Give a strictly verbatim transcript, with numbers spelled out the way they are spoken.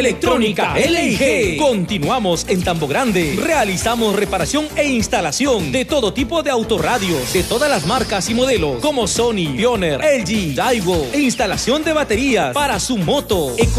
Electrónica L I G. Continuamos en Tambo Grande. Realizamos reparación e instalación de todo tipo de autorradios, de todas las marcas y modelos, como Sony, Pioneer, L G, Daiwo. E instalación de baterías para su moto.